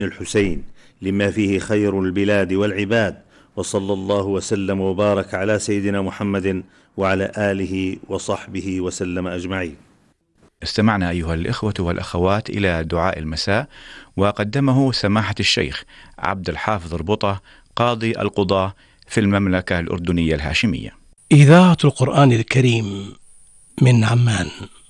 الحسين لما فيه خير البلاد والعباد، وصلى الله وسلم وبارك على سيدنا محمد وعلى آله وصحبه وسلم أجمعين. استمعنا أيها الإخوة والأخوات إلى دعاء المساء، وقدمه سماحة الشيخ عبد الحافظ ربطة، قاضي القضاة في المملكة الأردنية الهاشمية. إذاعة القرآن الكريم من عمان.